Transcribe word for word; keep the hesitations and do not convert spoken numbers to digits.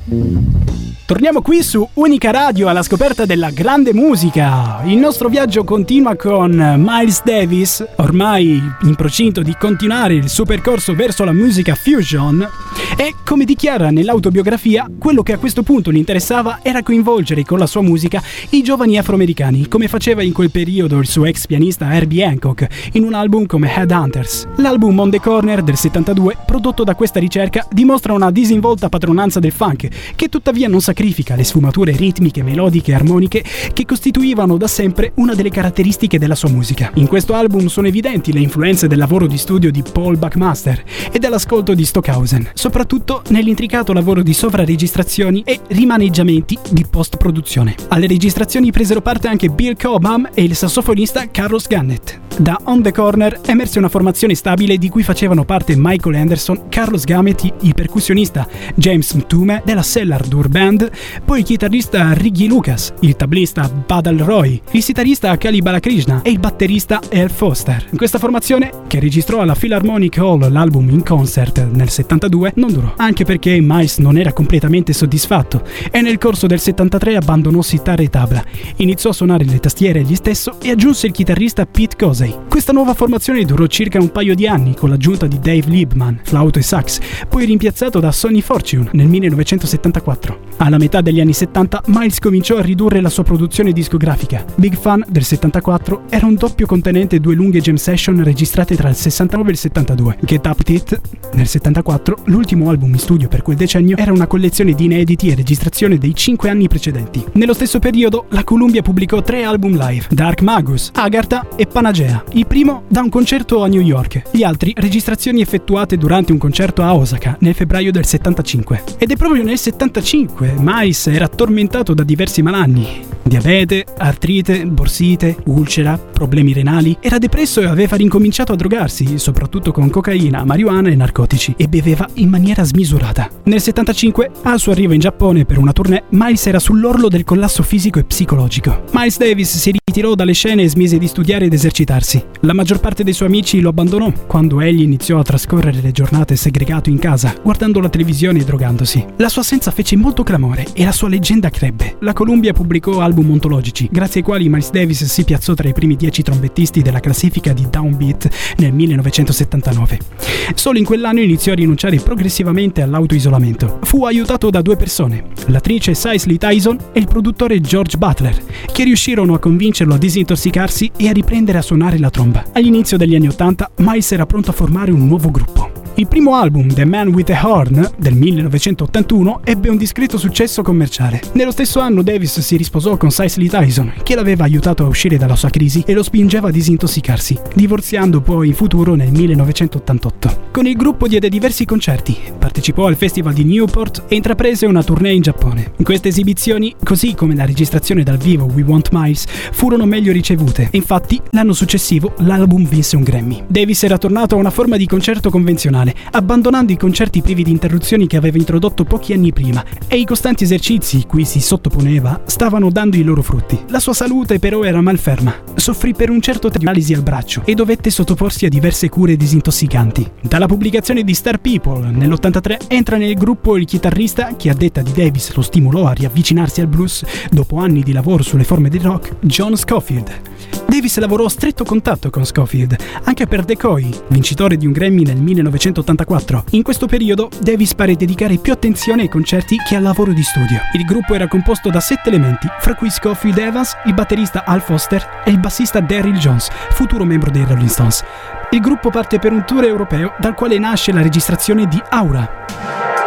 Torniamo qui su Unica Radio alla scoperta della grande musica. Il nostro viaggio continua con Miles Davis, ormai in procinto di continuare il suo percorso verso la musica fusion, e come dichiara nell'autobiografia, quello che a questo punto gli interessava era coinvolgere con la sua musica i giovani afroamericani, come faceva in quel periodo il suo ex pianista Herbie Hancock in un album come Headhunters. L'album On the Corner del settantadue, prodotto da questa ricerca, dimostra una disinvolta padronanza del funk, che tuttavia non sacrifica le sfumature ritmiche, melodiche e armoniche che costituivano da sempre una delle caratteristiche della sua musica. In questo album sono evidenti le influenze del lavoro di studio di Paul Buckmaster e dell'ascolto di Stockhausen, soprattutto nell'intricato lavoro di sovraregistrazioni e rimaneggiamenti di post-produzione. Alle registrazioni presero parte anche Bill Cobham e il sassofonista Carlos Gannett. Da On the Corner emerse una formazione stabile di cui facevano parte Michael Anderson, Carlos Gannett, il percussionista James Mtume della Cellar Door Band, poi il chitarrista Riggy Lucas, il tablista Badal Roy, il sitarista Kali Balakrishna e il batterista Al Foster. In questa formazione, che registrò alla Philharmonic Hall l'album In Concert nel settantadue, non durò, anche perché Miles non era completamente soddisfatto e nel corso del settantatré abbandonò sitar e tabla, iniziò a suonare le tastiere egli stesso e aggiunse il chitarrista Pete Cosey. Questa nuova formazione durò circa un paio di anni con l'aggiunta di Dave Liebman, flauto e sax, poi rimpiazzato da Sonny Fortune nel millenovecentosettantaquattro. Alla metà degli anni settanta Miles cominciò a ridurre la sua produzione discografica. Big Fun del settantaquattro era un doppio contenente due lunghe jam session registrate tra il sessantanove e il settantadue. Get Up It nel settantaquattro, l'ultimo album in studio per quel decennio, era una collezione di inediti e registrazione dei cinque anni precedenti. Nello stesso periodo la Columbia pubblicò tre album live: Dark Magus, Agartha e Panagea. Il primo da un concerto a New York, gli altri registrazioni effettuate durante un concerto a Osaka nel febbraio del settantacinque. Ed è proprio nel settantacinque Miles era tormentato da diversi malanni: diabete, artrite, borsite, ulcera, problemi renali. Era depresso e aveva ricominciato a drogarsi, soprattutto con cocaina, marijuana e narcotici, e beveva in maniera smisurata. Nel settantacinque, al suo arrivo in Giappone per una tournée, Miles era sull'orlo del collasso fisico e psicologico. Miles Davis si ritirò dalle scene e smise di studiare ed esercitarsi. La maggior parte dei suoi amici lo abbandonò quando egli iniziò a trascorrere le giornate segregato in casa, guardando la televisione e drogandosi. La sua assenza fece molto clamore e la sua leggenda crebbe. La Columbia pubblicò album ontologici, grazie ai quali Miles Davis si piazzò tra i primi dieci trombettisti della classifica di Downbeat nel millenovecentosettantanove. Solo in quell'anno iniziò a rinunciare progressivamente all'autoisolamento. Fu aiutato da due persone, l'attrice Cicely Tyson e il produttore George Butler, che riuscirono a convincerlo a disintossicarsi e a riprendere a suonare la tromba. All'inizio degli anni ottanta, Miles era pronto a formare un nuovo gruppo. Il primo album, The Man with a Horn, del millenovecentottantuno, ebbe un discreto successo commerciale. Nello stesso anno Davis si risposò con Cicely Tyson, che l'aveva aiutato a uscire dalla sua crisi e lo spingeva a disintossicarsi, divorziando poi in futuro nel millenovecentottantotto. Con il gruppo diede diversi concerti, partecipò al Festival di Newport e intraprese una tournée in Giappone. In queste esibizioni, così come la registrazione dal vivo We Want Miles, furono meglio ricevute. Infatti, l'anno successivo l'album vinse un Grammy. Davis era tornato a una forma di concerto convenzionale, abbandonando i concerti privi di interruzioni che aveva introdotto pochi anni prima, e i costanti esercizi cui si sottoponeva stavano dando i loro frutti. La sua salute però era malferma, soffrì per un certo tempo di analisi al braccio e dovette sottoporsi a diverse cure disintossicanti. Dalla pubblicazione di Star People nell'ottantatré entra nel gruppo il chitarrista che, a detta di Davis, lo stimolò a riavvicinarsi al blues dopo anni di lavoro sulle forme del rock, John Scofield. Davis lavorò a stretto contatto con Scofield, anche per Decoy, vincitore di un Grammy nel millenovecentottantaquattro. In questo periodo Davis pare dedicare più attenzione ai concerti che al lavoro di studio. Il gruppo era composto da sette elementi, fra cui Scofield Evans, il batterista Al Foster e il bassista Daryl Jones, futuro membro dei Rolling Stones. Il gruppo parte per un tour europeo dal quale nasce la registrazione di Aura,